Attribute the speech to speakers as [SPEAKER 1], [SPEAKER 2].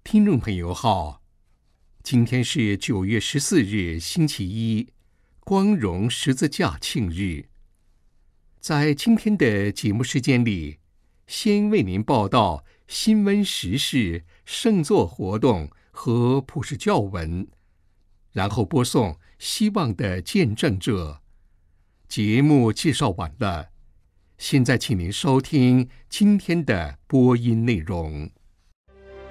[SPEAKER 1] 听众朋友好，今天是9月14日，星期一，光荣十字架庆日。在今天的节目时间里，先为您报道新闻时事、圣座活动和普世教文，然后播送希望的见证者。节目介绍完了，现在请您收听今天的播音内容。